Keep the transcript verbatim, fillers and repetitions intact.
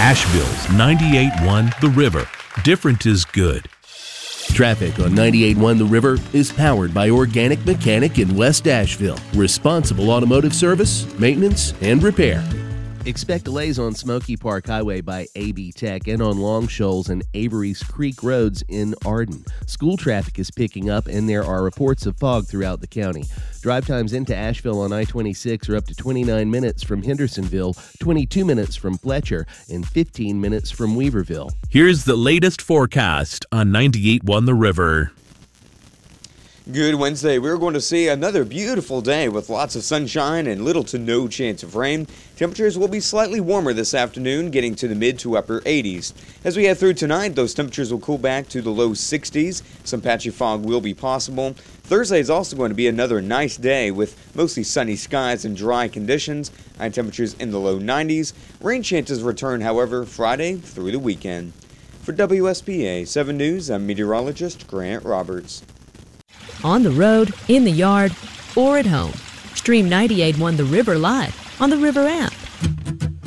Asheville's ninety-eight point one The River. Different is good. Traffic on ninety-eight point one The River is powered by Organic Mechanic in West Asheville. Responsible automotive service, maintenance, and repair. Expect delays on Smoky Park Highway by A B Tech and on Long Shoals and Avery's Creek roads in Arden. School traffic is picking up and there are reports of fog throughout the county. Drive times into Asheville on I twenty-six are up to twenty-nine minutes from Hendersonville, twenty-two minutes from Fletcher, and fifteen minutes from Weaverville. Here's the latest forecast on ninety-eight point one The River. Good Wednesday. We're going to see another beautiful day with lots of sunshine and little to no chance of rain. Temperatures will be slightly warmer this afternoon, getting to the mid to upper eighties. As we head through tonight, those temperatures will cool back to the low sixties. Some patchy fog will be possible. Thursday is also going to be another nice day with mostly sunny skies and dry conditions. High temperatures in the low nineties. Rain chances return, however, Friday through the weekend. For W S P A seven News, I'm meteorologist Grant Roberts. On the road, in the yard, or at home. Stream ninety-eight point one The River live on the River app.